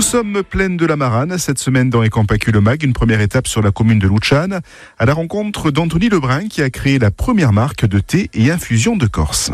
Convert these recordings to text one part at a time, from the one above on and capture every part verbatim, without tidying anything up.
sommes plaines de la Marane cette semaine dans Ecampacu-le-Mag, une première étape sur la commune de Lucciane, à la rencontre d'Anthony Lebrun qui a créé la première marque de thé et infusion de Corse.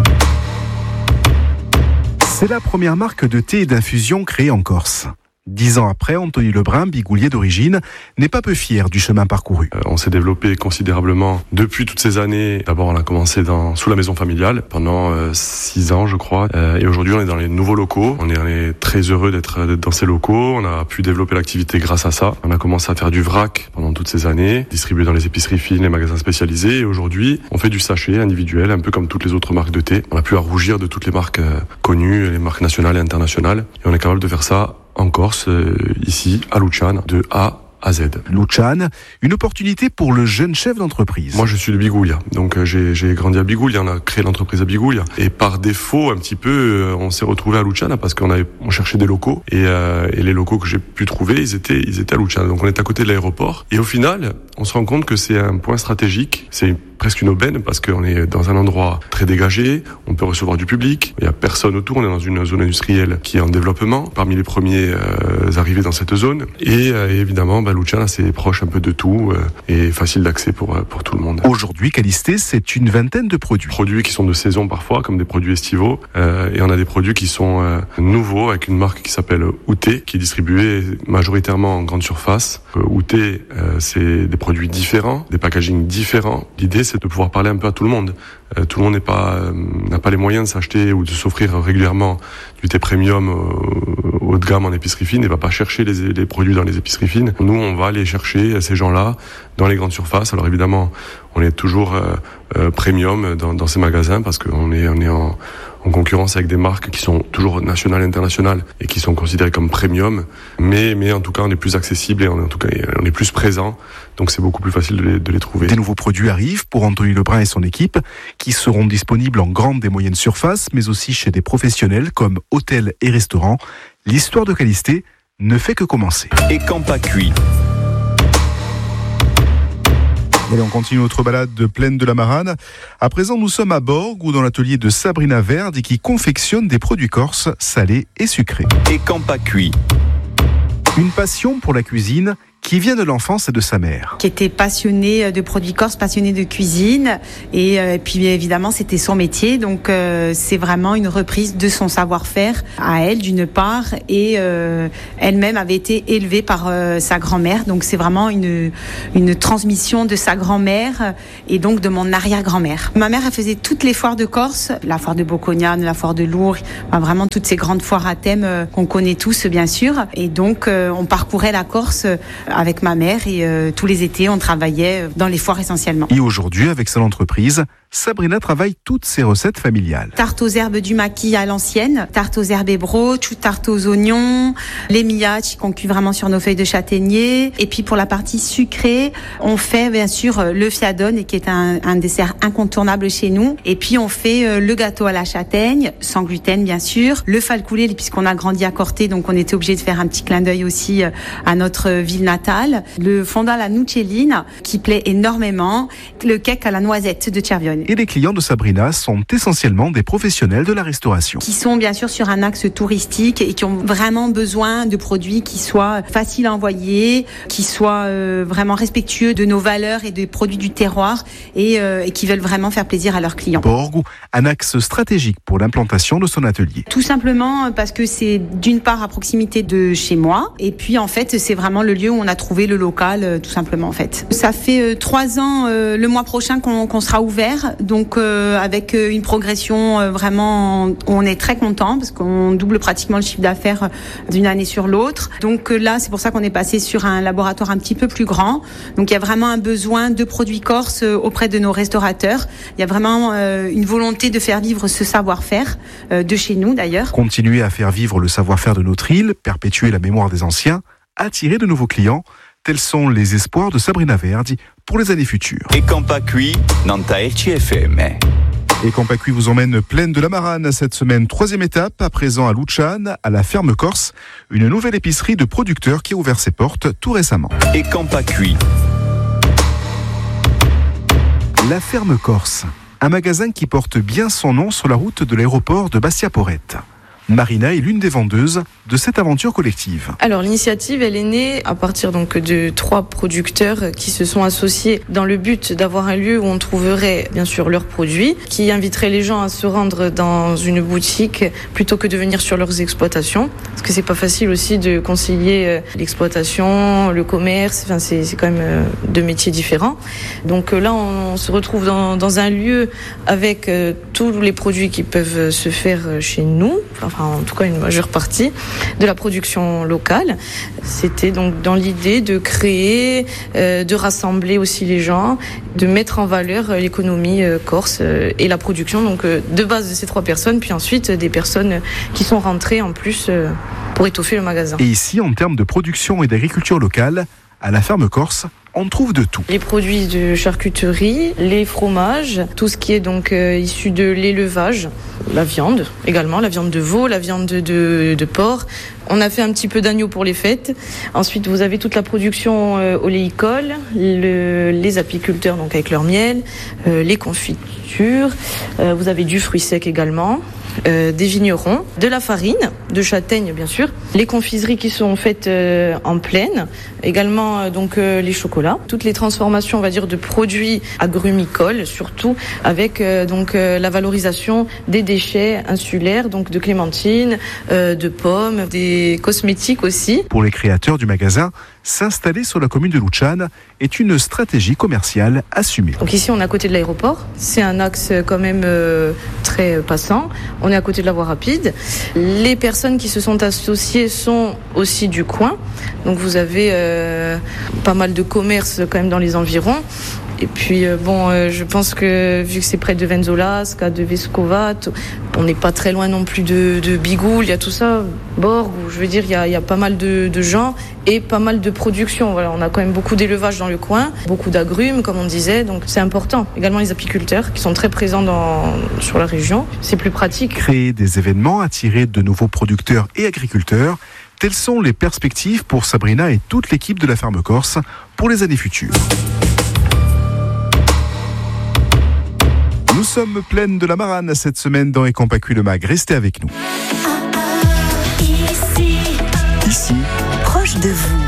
C'est la première marque de thé et d'infusion créée en Corse. Dix ans après, Anthony Lebrun, bigoulier d'origine, n'est pas peu fier du chemin parcouru. Euh, on s'est développé considérablement depuis toutes ces années. D'abord, on a commencé dans, sous la maison familiale pendant euh, six ans, je crois. Euh, et aujourd'hui, on est dans les nouveaux locaux. On est, on est très heureux d'être, d'être dans ces locaux. On a pu développer l'activité grâce à ça. On a commencé à faire du vrac pendant toutes ces années, distribué dans les épiceries fines, les magasins spécialisés. Et aujourd'hui, on fait du sachet individuel, un peu comme toutes les autres marques de thé. On a pu à rougir de toutes les marques euh, connues, les marques nationales et internationales. Et on est capable de faire ça en Corse, euh, ici, à Lucciane, de A à Z. Lucciane, une opportunité pour le jeune chef d'entreprise. Moi, je suis de Bigoulia, donc euh, j'ai, j'ai grandi à Bigoulia, on a créé l'entreprise à Bigoulia. Et par défaut, un petit peu, euh, on s'est retrouvé à Lucciane parce qu'on avait, on cherchait des locaux. Et, euh, et les locaux que j'ai pu trouver, ils étaient, ils étaient à Lucciane. Donc on est à côté de l'aéroport. Et au final, on se rend compte que c'est un point stratégique. C'est presque une aubaine parce qu'on est dans un endroit très dégagé, on peut recevoir du public, il n'y a personne autour, on est dans une zone industrielle qui est en développement, parmi les premiers euh, arrivés dans cette zone. Et, euh, et évidemment, bah, Lucciane, c'est proche un peu de tout euh, et facile d'accès pour, pour tout le monde. Aujourd'hui, Calisté, c'est une vingtaine de produits. Produits qui sont de saison parfois, comme des produits estivaux. Euh, et on a des produits qui sont euh, nouveaux, avec une marque qui s'appelle Outé, qui est distribuée majoritairement en grande surface. Euh, Outé, euh, c'est des produits différents, des packagings différents. L'idée, c'est de pouvoir parler un peu à tout le monde. Euh, tout le monde n'est pas, euh, n'a pas les moyens de s'acheter ou de s'offrir régulièrement du thé premium euh, haut de gamme en épicerie fine et va pas chercher les, les produits dans les épiceries fines. Nous, on va aller chercher ces gens-là dans les grandes surfaces. Alors évidemment, on est toujours euh, euh, premium dans, dans ces magasins parce qu'on est, on est en, en concurrence avec des marques qui sont toujours nationales et internationales et qui sont considérées comme premium. Mais, mais en tout cas, on est plus accessible et on, en tout cas, on est plus présent. Donc c'est beaucoup plus facile de les, de les trouver. Des nouveaux produits arrivent pour Anthony Lebrun et son équipe qui seront disponibles en grande et moyenne surface, mais aussi chez des professionnels comme hôtels et restaurants. L'histoire de Calisté ne fait que commencer. Ecampacu. Et on continue notre balade de plaine de la Marane. À présent, nous sommes à Borg ou dans l'atelier de Sabrina Verdi qui confectionne des produits corses salés et sucrés. Ecampacu. Une passion pour la cuisine qui vient de l'enfance et de sa mère. Qui était passionnée de produits corses, passionnée de cuisine. Et euh, puis évidemment, c'était son métier. Donc euh, c'est vraiment une reprise de son savoir-faire à elle, d'une part. Et euh, elle-même avait été élevée par euh, sa grand-mère. Donc c'est vraiment une, une transmission de sa grand-mère et donc de mon arrière-grand-mère. Ma mère, elle faisait toutes les foires de Corse. La foire de Bocognane, la foire de Lourdes. Enfin, vraiment toutes ces grandes foires à thème euh, qu'on connaît tous, bien sûr. Et donc euh, on parcourait la Corse euh, avec ma mère et euh, tous les étés, on travaillait dans les foires essentiellement. Et aujourd'hui, avec son entreprise, Sabrina travaille toutes ses recettes familiales. Tarte aux herbes du maquis à l'ancienne, tarte aux herbes et broches, tarte aux oignons, les millaches qu'on cuit vraiment sur nos feuilles de châtaignier. Et puis pour la partie sucrée, on fait bien sûr le fiadone, qui est un, un dessert incontournable chez nous. Et puis on fait le gâteau à la châtaigne, sans gluten bien sûr, le falcoulé, puisqu'on a grandi à Corté, donc on était obligé de faire un petit clin d'œil aussi à notre ville natale. Le fondant à la nuccelline, qui plaît énormément, le cake à la noisette de Cervione. Et les clients de Sabrina sont essentiellement des professionnels de la restauration. Qui sont bien sûr sur un axe touristique et qui ont vraiment besoin de produits qui soient faciles à envoyer, qui soient euh, vraiment respectueux de nos valeurs et des produits du terroir et, euh, et qui veulent vraiment faire plaisir à leurs clients. Borg, un axe stratégique pour l'implantation de son atelier. Tout simplement parce que c'est d'une part à proximité de chez moi et puis en fait c'est vraiment le lieu où on a trouvé le local euh, tout simplement en fait. Ça fait euh, trois ans euh, le mois prochain qu'on, qu'on sera ouvert. Donc euh, avec une progression euh, vraiment, on est très content parce qu'on double pratiquement le chiffre d'affaires d'une année sur l'autre. Donc euh, là, c'est pour ça qu'on est passé sur un laboratoire un petit peu plus grand. Donc il y a vraiment un besoin de produits corses euh, auprès de nos restaurateurs. Il y a vraiment euh, une volonté de faire vivre ce savoir-faire euh, de chez nous d'ailleurs. Continuer à faire vivre le savoir-faire de notre île, perpétuer la mémoire des anciens, attirer de nouveaux clients. Tels sont les espoirs de Sabrina Verdi pour les années futures. Ecampacu, Nanta R C F M. Ecampacu vous emmène plaine de la Marane cette semaine. Troisième étape, à présent à Lucciane, à la ferme corse, une nouvelle épicerie de producteurs qui a ouvert ses portes tout récemment. Ecampacu. La ferme corse, un magasin qui porte bien son nom sur la route de l'aéroport de Bastia-Porrette. Marina est l'une des vendeuses de cette aventure collective. Alors l'initiative, elle est née à partir donc de trois producteurs qui se sont associés dans le but d'avoir un lieu où on trouverait bien sûr leurs produits, qui inviterait les gens à se rendre dans une boutique plutôt que de venir sur leurs exploitations, parce que c'est pas facile aussi de concilier l'exploitation, le commerce. Enfin c'est, c'est quand même deux métiers différents. Donc là on se retrouve dans, dans un lieu avec euh, tous les produits qui peuvent se faire chez nous. Enfin, en tout cas une majeure partie de la production locale. C'était donc dans l'idée de créer, euh, de rassembler aussi les gens, de mettre en valeur l'économie euh, corse euh, et la production donc euh, de base de ces trois personnes, puis ensuite euh, des personnes qui sont rentrées en plus euh, pour étoffer le magasin. Et ici, en termes de production et d'agriculture locale, à la ferme corse, on trouve de tout. Les produits de charcuterie, les fromages, tout ce qui est donc euh, issu de l'élevage, la viande également, la viande de veau, la viande de, de, de porc. On a fait un petit peu d'agneau pour les fêtes. Ensuite, vous avez toute la production euh, oléicole, le, les apiculteurs donc avec leur miel, euh, les confitures. Euh, vous avez du fruit sec également. Euh, des vignerons, de la farine, de châtaigne bien sûr, les confiseries qui sont faites euh, en plaine, également euh, donc euh, les chocolats, toutes les transformations on va dire de produits agrumicoles surtout avec euh, donc euh, la valorisation des déchets insulaires, donc de clémentines, euh, de pommes, des cosmétiques aussi. Pour les créateurs du magasin, s'installer sur la commune de Luchane est une stratégie commerciale assumée. Donc ici on est à côté de l'aéroport, c'est un axe quand même euh, très passant. On est à côté de la voie rapide. Les personnes qui se sont associées sont aussi du coin. Donc vous avez euh, pas mal de commerces quand même dans les environs. Et puis euh, bon, euh, je pense que vu que c'est près de Venzolasca, de Vescovat, on n'est pas très loin non plus de, de Bigoul, il y a tout ça, Borg, où je veux dire, il y a, il y a pas mal de, de gens et pas mal de production. Voilà, on a quand même beaucoup d'élevage dans le coin, beaucoup d'agrumes, comme on disait, donc c'est important. Également les apiculteurs qui sont très présents dans, sur la région, c'est plus pratique. Créer des événements, attirer de nouveaux producteurs et agriculteurs, telles sont les perspectives pour Sabrina et toute l'équipe de la ferme corse pour les années futures. Nous sommes pleines de la marane cette semaine dans Ecampacuit le Mag. Restez avec nous. Ici, ici, proche de vous.